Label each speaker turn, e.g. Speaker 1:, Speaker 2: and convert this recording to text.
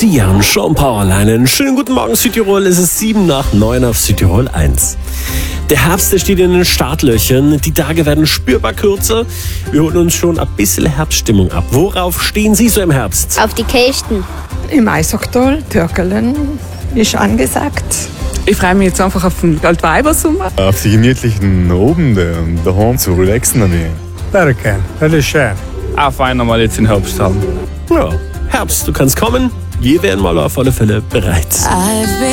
Speaker 1: Sia und Sean Paul. Einen schönen guten Morgen Südtirol. Es ist 7 nach 9 auf Südtirol 1. Der Herbst, der steht in den Startlöchern. Die Tage werden spürbar kürzer. Wir holen uns schon ein bisschen Herbststimmung ab. Worauf stehen Sie so im Herbst?
Speaker 2: Auf die Kästen.
Speaker 3: Im Eishocktal, Türkelen ist angesagt.
Speaker 4: Ich freue mich jetzt einfach auf den Altweibersommer.
Speaker 5: Auf die gemütlichen Abende und daheim zu relaxen damit.
Speaker 6: Bergen, das ist schön.
Speaker 7: Auf einmal jetzt den Herbst haben.
Speaker 1: Ja, Herbst, du kannst kommen. Wir wären mal auf alle Fälle bereit.